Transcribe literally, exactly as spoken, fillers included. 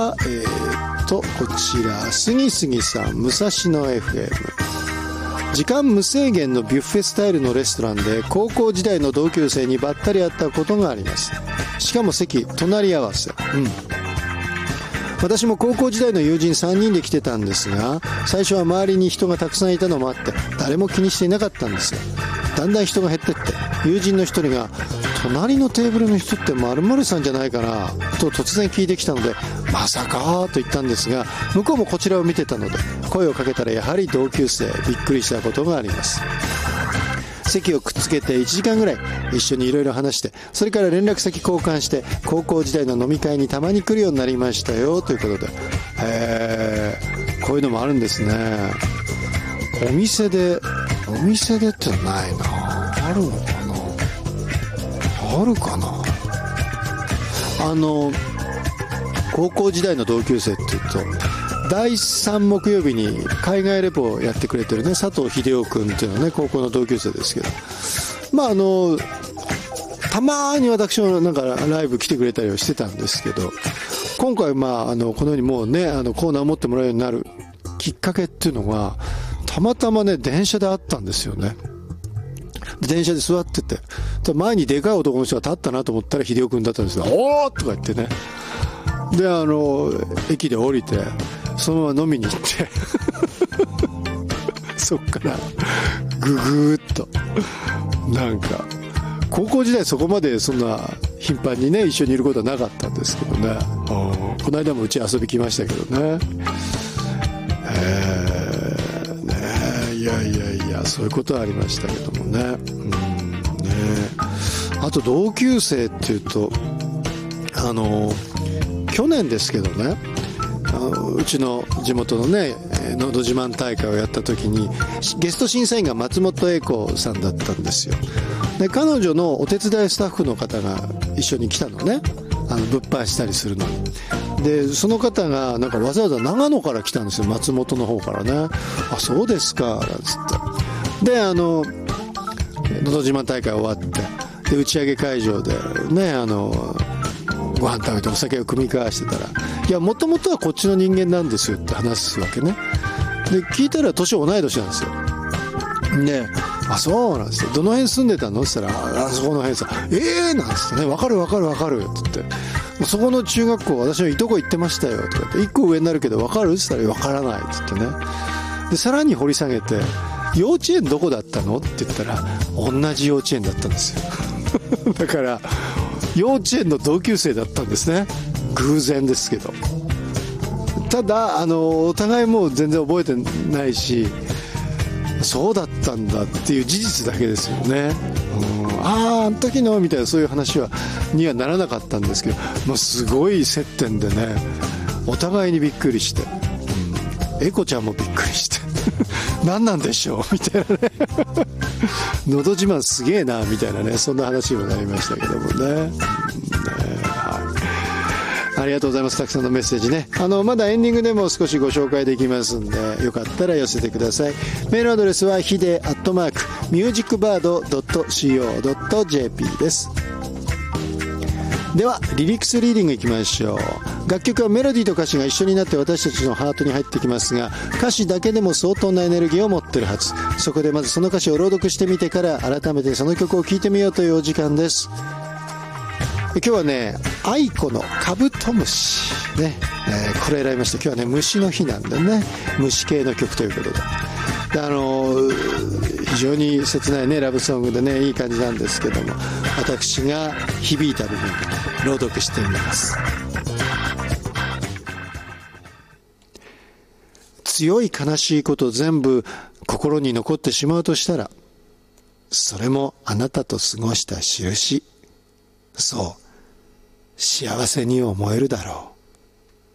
えーとこちら杉杉さん、武蔵野 エフエム。時間無制限のビュッフェスタイルのレストランで高校時代の同級生にばったり会ったことがあります。しかも席隣り合わせ。うん。私も高校時代の友人さんにんで来てたんですが、最初は周りに人がたくさんいたのもあって誰も気にしていなかったんですが、だんだん人が減ってって、友人の一人が隣のテーブルの人って〇〇さんじゃないかなと突然聞いてきたので、まさかと言ったんですが、向こうもこちらを見てたので声をかけたらやはり同級生。びっくりしたことがあります。席をくっつけていちじかんぐらい一緒にいろいろ話して、それから連絡先交換して、高校時代の飲み会にたまに来るようになりましたよということで、へー、こういうのもあるんですね。お店でお店でってないな。あるのかな、あるかな。あの高校時代の同級生っていうと、だいさん木曜日に海外レポをやってくれてるね佐藤秀夫君っていうのはね、高校の同級生ですけど、まああのたまに私もなんかライブ来てくれたりはしてたんですけど、今回まああのこのようにもうね、あのコーナーを持ってもらうようになるきっかけっていうのが、たまたまね電車で会ったんですよね。電車で座ってて、前にでかい男の人が立ったなと思ったら秀夫君だったんですよ。おーとか言ってね、であの駅で降りてそのまま飲みに行ってそっからググーっと、なんか高校時代そこまでそんな頻繁にね一緒にいることはなかったんですけどね、この間もうち遊び来ましたけどね、えー、ねいやいやいや、そういうことはありましたけどもね。うんね、あと同級生っていうと、あの去年ですけどね、あのうちの地元のねのど自慢大会をやった時にゲスト審査員が松本英子さんだったんですよ。で彼女のお手伝いスタッフの方が一緒に来たのね、あの物販したりするのに。でその方がなんかわざわざ長野から来たんですよ、松本の方からね。あ、そうですかなんつって、であののど自慢大会終わってで打ち上げ会場でね、あのご飯食べてお酒を酌み交わしてたら、いやもともとはこっちの人間なんですよって話すわけね。で聞いたら年同い年なんですよ。で、あ、そうなんですよ、どの辺住んでたのって言ったら、あそこの辺さ、えーなんですね、分かる分かる分かるって言って、そこの中学校私のいとこ行ってましたよとか言って、いっこ上になるけど分かるって言ったら分からないって言ってね。でさらに掘り下げて、幼稚園どこだったのって言ったら同じ幼稚園だったんですよだから幼稚園の同級生だったんですね。偶然ですけど。ただあのお互いもう全然覚えてないし、そうだったんだっていう事実だけですよね。うん、あああの時のみたいな、そういう話はにはならなかったんですけど、もうすごい接点でね、お互いにびっくりして、うん、エコちゃんもびっくりして何なんでしょうみたいなねのど自慢すげえなみたいなね、そんな話にもなりましたけどもね。うんね、ありがとうございます。たくさんのメッセージね、あのまだエンディングでも少しご紹介できますんで、よかったら寄せてください。メールアドレスはヒデアットマークミュージックバードドットシーオードットジェーピー です。ではリリックスリーディングいきましょう。楽曲はメロディーと歌詞が一緒になって私たちのハートに入ってきますが、歌詞だけでも相当なエネルギーを持ってるはず。そこでまずその歌詞を朗読してみてから改めてその曲を聴いてみようというお時間です。今日はね、愛子のカブトムシね、えー、これ選びました。今日はね虫の日なんでね、虫系の曲ということで、であのー、非常に切ないねラブソングでね、いい感じなんですけども、私が響いた部分朗読してみます。強い悲しいこと全部心に残ってしまうとしたら、それもあなたと過ごした印、そう幸せに思えるだろう。